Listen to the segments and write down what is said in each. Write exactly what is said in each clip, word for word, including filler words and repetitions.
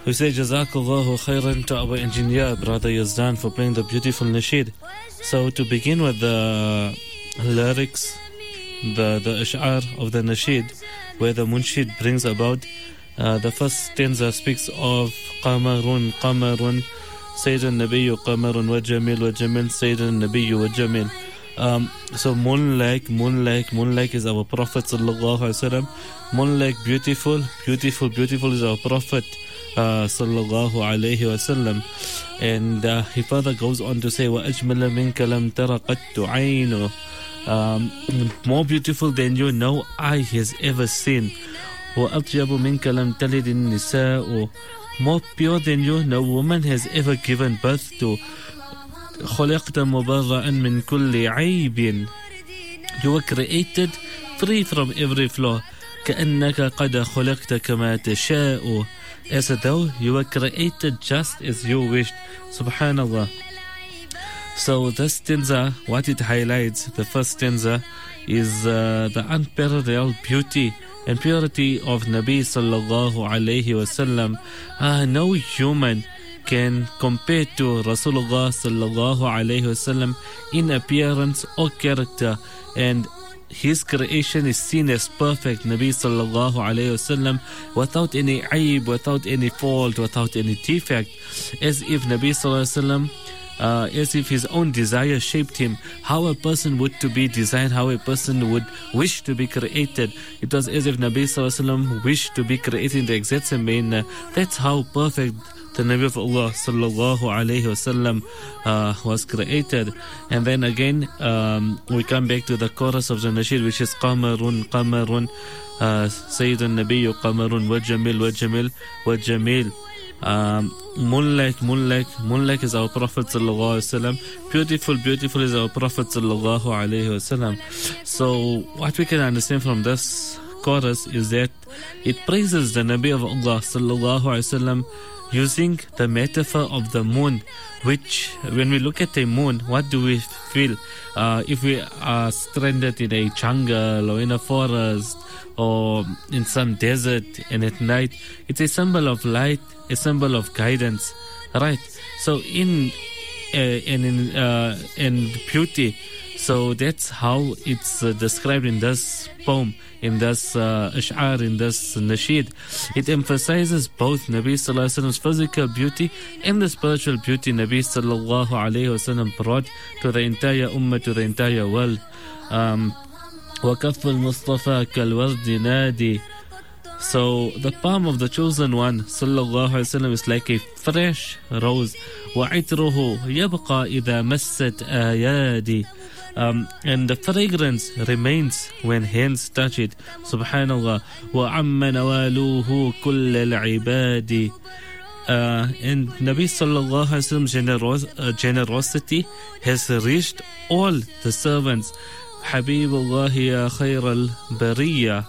We say Jazakallahu khairan to our engineer, Brother Yazdan, for playing the beautiful nasheed. So to begin with the lyrics, the, the ash'ar of the nasheed, where the munshid brings about, uh, the first stanza speaks of Qamarun, Qamarun, Sayyidun Nabiyyu Qamarun wa Jamil wa Jamil, Sayyidun Nabiyyu wa Jamil. Um, so moon like, moon like, moon like is our Prophet sallallahu alaihi wasallam. Moon like beautiful, beautiful, beautiful is our Prophet uh, sallallahu alaihi wasallam. And uh, he further goes on to say, وَأَجْمَلَ مِنْكَ لَمْ تَرَ قَدْ عَيْنُ. Um, more beautiful than you, no eye has ever seen. وَأَطْيَبُ مِنْكَ لَمْ تَلِدِ النِّسَاءُ. More pure than you, no woman has ever given birth to. خُلِقْتَ مُبَرَّأً مِنْ كُلِّ عَيْبٍ. You were created free from every flaw. كَأَنَّكَ قَدْ خُلِقْتَ كَمَا تَشَاءُ. As though you were created just as you wished. Subhanallah. So this stanza, what it highlights, the first stanza, is uh, the unparalleled beauty and purity of Nabi sallallahu alayhi wasallam. Uh, no human can compare to Rasulullah sallallahu alayhi wasallam in appearance or character, and his creation is seen as perfect, Nabi sallallahu alayhi wasallam, without any aib, without any fault, without any defect, as if Nabi sallallahu alayhi wasallam Uh, as if his own desire shaped him, how a person would to be designed, how a person would wish to be created. It was as if Nabi sallallahu alaihi wasallam wished to be created in the exact same manner. That's how perfect the Nabi of Allah sallallahu alaihi wasallam uh, was created. And then again, um, we come back to the chorus of the nasheed, which is Qamarun, Qamarun, uh, Sayyidun Nabiyyu Qamarun, wa Jamil, wa Jamil, wa Jamil. Um, moonlight, moonlight, moonlight is our Prophet sallallahu alaihi wasallam. Beautiful, beautiful is our Prophet sallallahu alaihi wasallam. So what we can understand from this chorus is that it praises the Nabi of Allah sallallahu alaihi wasallam using the metaphor of the moon, which when we look at a moon, what do we feel? Uh, if we are stranded in a jungle or in a forest or in some desert, and at night, it's a symbol of light, a symbol of guidance, right? So in uh, and in uh, and beauty, so that's how it's uh, described in this poem, in this uh, ash'ar, in this nasheed. It emphasizes both Nabi sallallahu alaihi wasallam's physical beauty and the spiritual beauty Nabi sallallahu alaihi wasallam brought to the entire ummah, to the entire world. Um, وَكَفُّ الْمُصْطَفَى كَالْوَرْدِ نَادِي. So the palm of the chosen one sallallahu alaihi wasallam is like a fresh rose. وَعِطْرُهُ يَبْقَى إِذَا مَسَّتْ آيَادِ. Um, and the fragrance remains when hands touch it. Subhanallah. وَعَمَّ نَوَالُوهُ كُلَّ الْعِبَادِ. Uh, and Nabi sallallahu alaihi wasallam's generos- uh, generosity has reached all the servants. Habibullah ya khayr al-bariyya.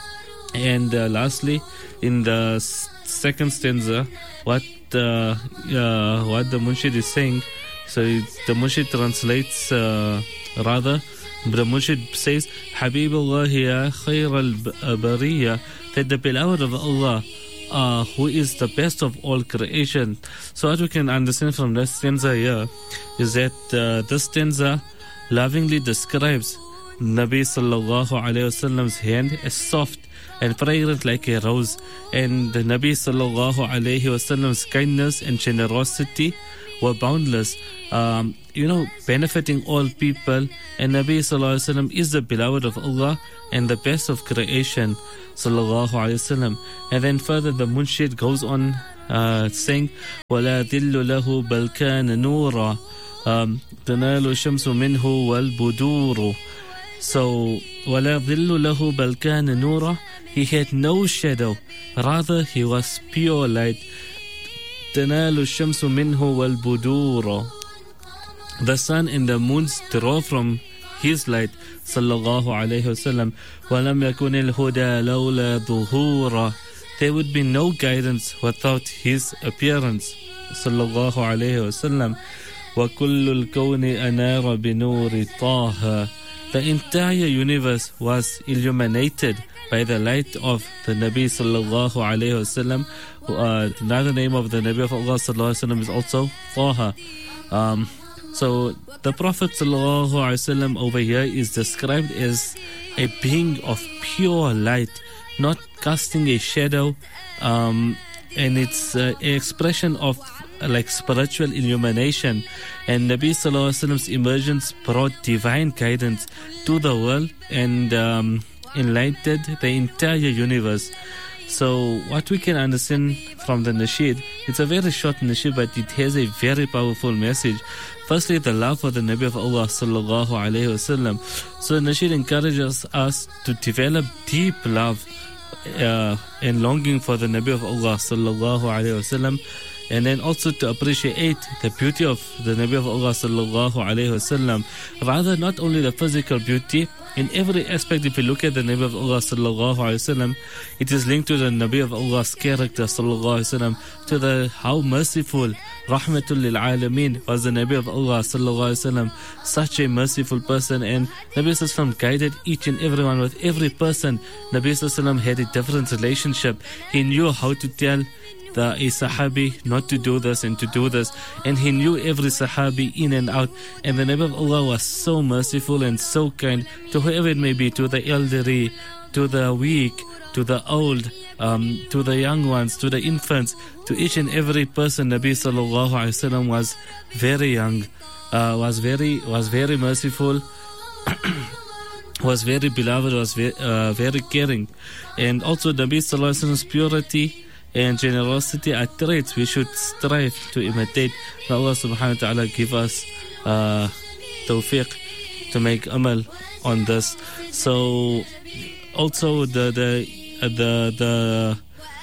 And uh, lastly, in the s- second stanza, what uh, uh, what the munshid is saying, so it, the munshid translates uh, rather, the munshid says, Habibullah ya khayr al-bariyya, that the beloved of Allah, uh, who is the best of all creation. So what we can understand from this stanza here is that uh, this stanza lovingly describes Nabi sallallahu alayhi wasallam's hand as soft and fragrant like a rose, and the Nabi sallallahu alayhi wasallam's kindness and generosity were boundless, um, you know, benefiting all people. And Nabi sallallahu alayhi wasallam is the beloved of Allah and the best of creation, sallallahu alayhi wasallam. And then further the munshid goes on uh, saying, وَلَا ذِلُّ لَهُ بَلْ كَانَ نُورًا تَنَالُ الشَّمْسُ مِنْهُ وَالْبُدُورُ. So, وَلَا ظِلُّ لَهُ بَلْ كَانَ نُورًا. He had no shadow, rather he was pure light. تَنَالُ الشَّمْسُ مِنْهُ وَالْبُدُورُ. The sun and the moons draw from his light, sallallahu alayhi wasallam. وَلَمْ يَكُنِ الْهُدَى لَوْلَا ظُهُورًا. There would be no guidance without his appearance, sallallahu alayhi wasallam. وَكُلُّ الْكَوْنِ أَنَارَ بِنُورِ طَاهَا. The entire universe was illuminated by the light of the Nabi sallallahu alayhi wasallam. Uh, another name of the Nabi of Allah sallallahu alayhi wasallam is also Taha. Um, so the Prophet sallallahu alayhi wasallam over here is described as a being of pure light, not casting a shadow, um, and it's uh, an expression of uh, like spiritual illumination. And Nabi sallallahu alaihi wasallam's emergence brought divine guidance to the world and um, enlightened the entire universe. So what we can understand from the nasheed, it's a very short nasheed, but it has a very powerful message. Firstly, the love for the Nabi of Allah sallallahu alaihi wasallam. So the nasheed encourages us to develop deep love uh, and longing for the Nabi of Allah sallallahu alaihi wasallam, and then also to appreciate the beauty of the Nabi of Allah sallallahu alaihi wasallam. Rather, not only the physical beauty, in every aspect, if you look at the Nabi of Allah sallallahu alaihi wasallam, it is linked to the Nabi of Allah's character sallallahu alaihi wasallam, to the how merciful, rahmatul lil alameen was the Nabi of Allah sallallahu alaihi wasallam, such a merciful person. And Nabi sallallahu alaihi wasallam guided each and everyone. With every person, Nabi sallallahu alaihi wasallam had a different relationship. He knew how to tell the a Sahabi not to do this and to do this, and he knew every Sahabi in and out. And the Nabi of Allah was so merciful and so kind to whoever it may be, to the elderly, to the weak, to the old, um, to the young ones, to the infants, to each and every person. Nabi sallallahu alaihi wasallam was very young, uh, was very was very merciful, was very beloved, was very, uh, very caring. And also Nabi sallallahu alaihi wasallam's purity and generosity are traits we should strive to imitate. May Allah subhanahu wa ta'ala give us uh, tawfiq to make amal on this. So also the the uh, the the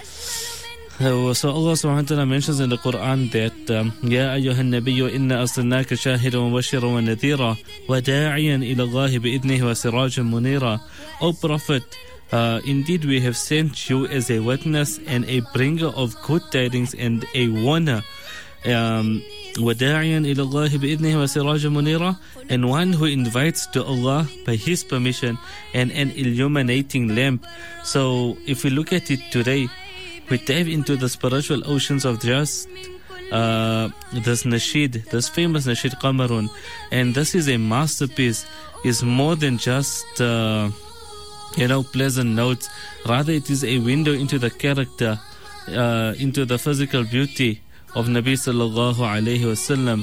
uh, so Allah subhanahu wa ta'ala mentions in the Quran that um, Ya ayyuhan nabiyyu inna arsalnaka shahidan wa bashiran wa nadhira wa da'iyan ila Allah bi'idnihi wa sirajan munira. O Prophet, Uh, indeed, we have sent you as a witness and a bringer of good tidings and a warner. Um, وَدَاعِيًا إِلَى اللَّهِ بِإِذْنِهِ وَسِرَاجًا مُنِيرًا, and one who invites to Allah by His permission and an illuminating lamp. So, if we look at it today, we dive into the spiritual oceans of just uh, this nasheed, this famous nasheed Qamarun, and this is a masterpiece. It's more than just Uh, you know, pleasant notes. Rather, it is a window into the character, uh, into the physical beauty of Nabi sallallahu alayhi wasallam.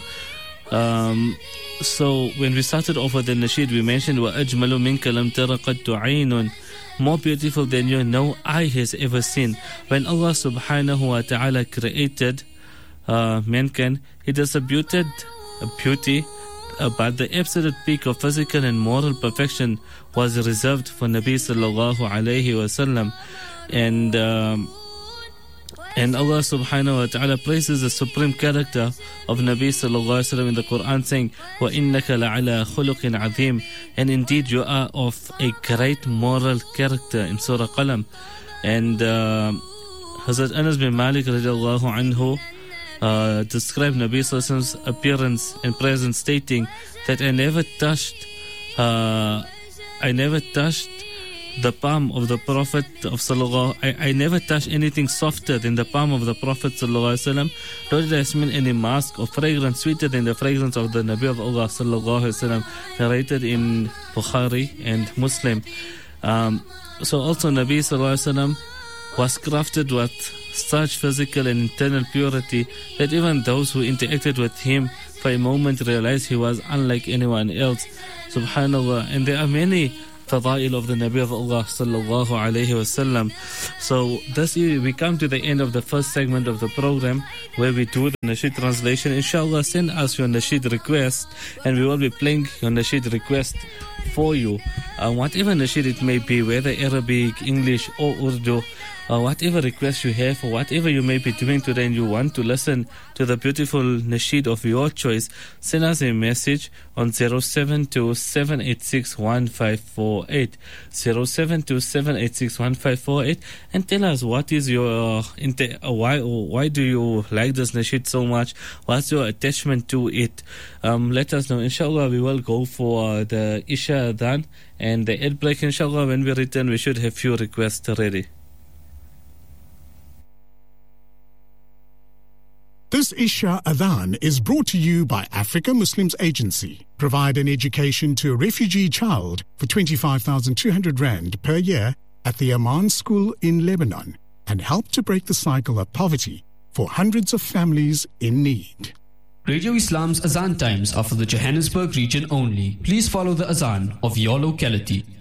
Um, so when we started off with the nasheed, we mentioned وَأَجْمَلُ مِنْكَ لَمْ تَرَ قَدْ عَيْنٌ, more beautiful than you no eye has ever seen. When Allah subhanahu wa ta'ala created uh, mankind, He distributed beauty, Uh, but the absolute peak of physical and moral perfection was reserved for Nabi sallallahu alayhi wasallam. And um, and Allah subhanahu wa ta'ala praises the supreme character of Nabi sallallahu alayhi wasallam in the Quran, saying, وَإِنَّكَ لَعَلَى خُلُقٍ عَظِيمٍ, and indeed you are of a great moral character, in Surah Qalam. And uh, Hazrat Anas bin Malik radiallahu anhu Uh, described Nabi sallallahu alaihi wasallam's appearance and presence, stating that I never touched, uh, I never touched the palm of the Prophet of sallallahu. I, I never touched anything softer than the palm of the Prophet sallallahu alaihi wasallam. Nor did I smell any musk or fragrance sweeter than the fragrance of the Nabi of Allah sallallahu alaihi wasallam. Narrated in Bukhari and Muslim. Um, so also Nabi sallallahu alaihi wasallam was crafted with such physical and internal purity that even those who interacted with him for a moment realized he was unlike anyone else. Subhanallah. And there are many fadail of the Nabi of Allah sallallahu alayhi wasallam. So this year we come to the end of the first segment of the program, where we do the nasheed translation. Inshallah, send us your nasheed request and we will be playing your nasheed request for you. Uh, whatever nasheed it may be, whether Arabic, English or Urdu, uh, whatever request you have or whatever you may be doing today and you want to listen to the beautiful nasheed of your choice, send us a message on zero seven two seven eight six one five four eight, zero seven two seven eight six one five four eight, and tell us what is your, uh, inter- uh, why why do you like this nasheed so much, what's your attachment to it. Um, let us know. Inshallah, we will go for uh, the Isha Adhan and the Eid break. Inshallah, when we return, we should have few requests ready. This Isha Adhan is brought to you by Africa Muslims Agency. Provide an education to a refugee child for twenty-five thousand two hundred rand per year at the Aman School in Lebanon and help to break the cycle of poverty for hundreds of families in need. Radio Islam's Azan times are for the Johannesburg region only. Please follow the Azan of your locality.